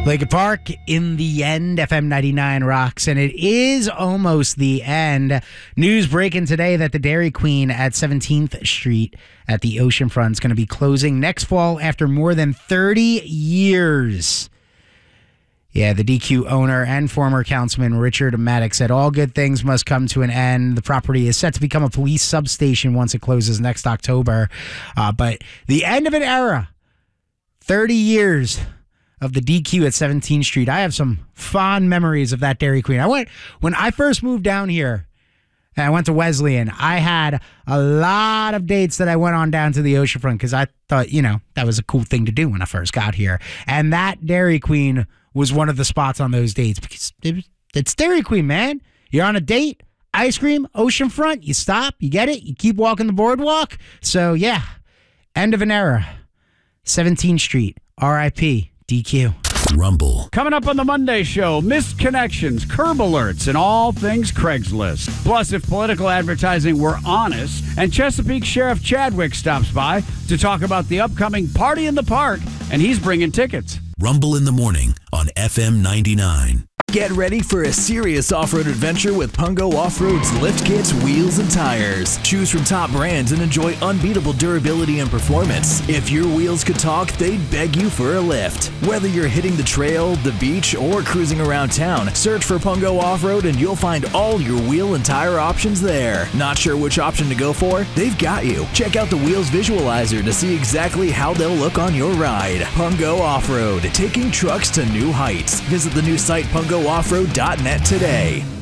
Lincoln Park, in the end, FM 99 rocks, and it is almost the end. News breaking today that the Dairy Queen at 17th Street at the oceanfront is going to be closing next fall after more than 30 years. Yeah, the DQ owner and former councilman Richard Maddox said all good things must come to an end. The property is set to become a police substation once it closes next October. But the end of an era, 30 years of the DQ at 17th Street. I have some fond memories of that Dairy Queen. When I first moved down here, and I went to Wesleyan, I had a lot of dates that I went on down to the oceanfront because I thought, that was a cool thing to do when I first got here. And that Dairy Queen was one of the spots on those dates because it's Dairy Queen, man. You're on a date, ice cream, oceanfront, you stop, you get it, you keep walking the boardwalk. So, yeah, end of an era. 17th Street, RIP. DQ. Rumble. Coming up on the Monday show, missed connections, curb alerts, and all things Craigslist. Plus, if political advertising were honest, and Chesapeake Sheriff Chadwick stops by to talk about the upcoming Party in the Park, and he's bringing tickets. Rumble in the morning on FM 99. Get ready for a serious off-road adventure with Pungo Off-Road's lift kits, wheels, and tires. Choose from top brands and enjoy unbeatable durability and performance. If your wheels could talk, they'd beg you for a lift. Whether you're hitting the trail, the beach, or cruising around town, search for Pungo Off-Road and you'll find all your wheel and tire options there. Not sure which option to go for? They've got you. Check out the Wheels Visualizer to see exactly how they'll look on your ride. Pungo Off-Road, taking trucks to new heights. Visit the new site pungo.offroad.net today.